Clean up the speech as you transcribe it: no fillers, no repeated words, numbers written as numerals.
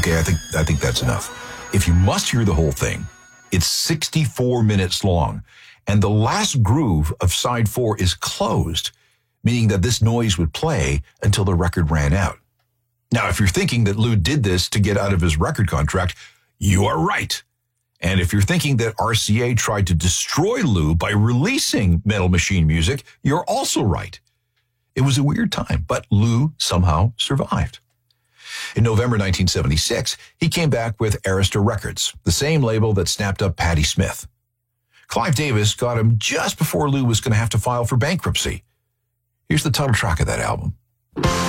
Okay, I think that's enough. If you must hear the whole thing, it's 64 minutes long, and the last groove of side 4 is closed, meaning that this noise would play until the record ran out. Now, if you're thinking that Lou did this to get out of his record contract, you are right. And if you're thinking that RCA tried to destroy Lou by releasing Metal Machine music, you're also right. It was a weird time, but Lou somehow survived. In November 1976, he came back with Arista Records, the same label that snapped up Patti Smith. Clive Davis got him just before Lou was going to have to file for bankruptcy. Here's the title track of that album.